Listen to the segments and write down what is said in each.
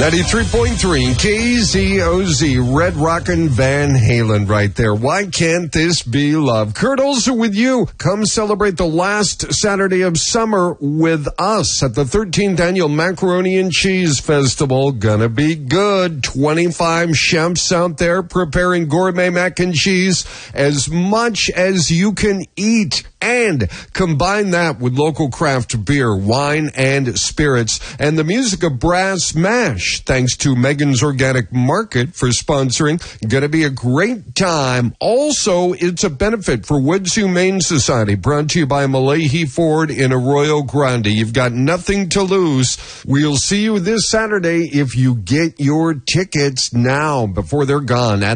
93.3 KZOZ, Red Rockin' Van Halen right there. Why can't this be love? Kurt Olson with you. Come celebrate the last Saturday of summer with us at the 13th Annual Macaroni and Cheese Festival. Gonna be good. 25 chefs out there preparing gourmet mac and cheese as much as you can eat. And combine that with local craft beer, wine, and spirits, and the music of Brass Mash. Thanks to Megan's Organic Market for sponsoring. Going to be a great time. Also, it's a benefit for Woods Humane Society, brought to you by Malahi Ford in Arroyo Grande. You've got nothing to lose. We'll see you this Saturday if you get your tickets now before they're gone at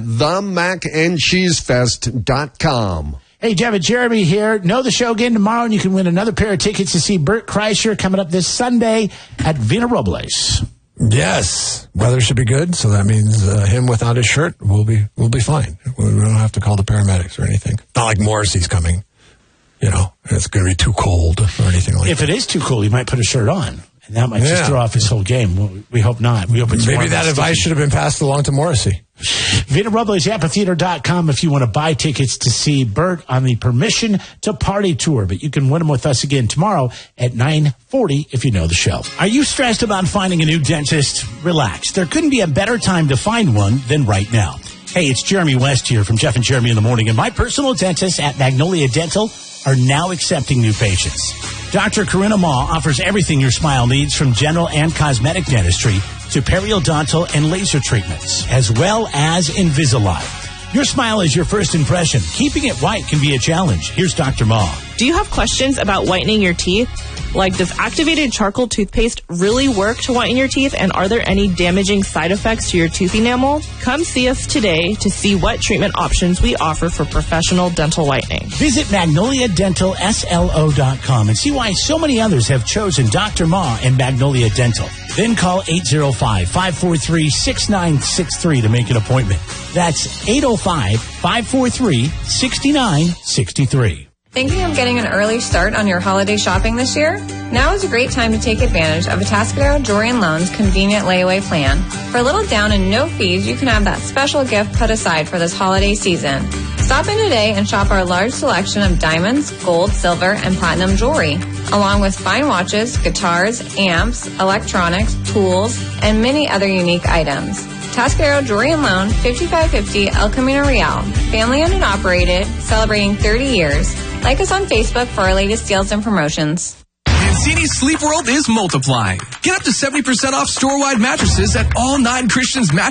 themacandcheesefest.com. Hey, Jeff and Jeremy here. Know the show again tomorrow, and you can win another pair of tickets to see Bert Kreischer coming up this Sunday at Vina Robles. Yes, weather should be good, so that means him without his shirt will be fine. We don't have to call the paramedics or anything. Not like Morrissey's coming, it's going to be too cold or anything like that. If it is too cold, he might put a shirt on, and that might just throw off his whole game. We hope not. We hope it's maybe that advice should have been passed along to Morrissey. VinaRoblesAmphitheater.com if you want to buy tickets to see Bert on the Permission to Party tour. But you can win them with us again tomorrow at 9:40 if you know the show. Are you stressed about finding a new dentist? Relax. There couldn't be a better time to find one than right now. Hey, it's Jeremy West here from Jeff and Jeremy in the Morning, and my personal dentist at Magnolia Dental are now accepting new patients. Dr. Corinna Ma offers everything your smile needs, from general and cosmetic dentistry to periodontal and laser treatments, as well as Invisalign. Your smile is your first impression. Keeping it white can be a challenge. Here's Dr. Ma. Do you have questions about whitening your teeth? Like, does activated charcoal toothpaste really work to whiten your teeth? And are there any damaging side effects to your tooth enamel? Come see us today to see what treatment options we offer for professional dental whitening. Visit MagnoliaDentalSLO.com and see why so many others have chosen Dr. Ma and Magnolia Dental. Then call 805-543-6963 to make an appointment. That's 805-543-6963. Thinking of getting an early start on your holiday shopping this year? Now is a great time to take advantage of Atascadero Jewelry & Loan's convenient layaway plan. For a little down and no fees, you can have that special gift put aside for this holiday season. Stop in today and shop our large selection of diamonds, gold, silver, and platinum jewelry, along with fine watches, guitars, amps, electronics, tools, and many other unique items. Atascadero Jewelry & Loan, 5550 El Camino Real. Family owned and operated, celebrating 30 years. Like us on Facebook for our latest deals and promotions. Mancini's Sleep World is multiplying. Get up to 70% off store-wide mattresses at all 9 Christian's mattresses.